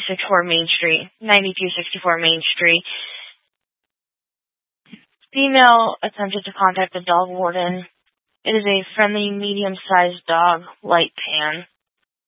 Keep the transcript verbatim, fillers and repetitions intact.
sixty-four Main Street, ninety-two sixty-four Main Street. Female attempted to contact the dog warden. It is a friendly, medium-sized dog, light tan.